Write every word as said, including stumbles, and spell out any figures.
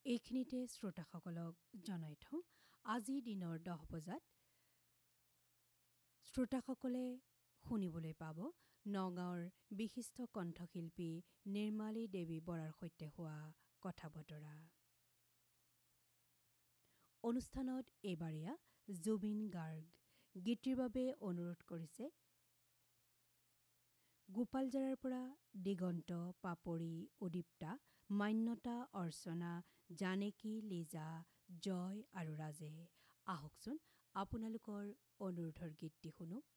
এইখিনিতে শ্ৰোতাসকলক জনাই থওঁ আজি দিনৰ দহ বজাত শ্ৰোতাসকলে শুনিবলৈ পাব নগাঁৱৰ বিশিষ্ট কণ্ঠশিল্পী নিৰ্মালী দেৱী বৰাৰ সৈতে হোৱা কথা বতৰা। অনুষ্ঠানত এইবাৰীয়া জুবিন গাৰ্গ গীতিৰ বাবে অনুৰোধ কৰিছে গোপালজাৰাৰ পৰা দিগন্ত পাপৰি উদীপ্তা মান্যতা অৰ্চনা জানকী লিজা জয় আৰু ৰাজে। আহকচোন আপোনালোকৰ অনুৰোধৰ গীতটি শুনো।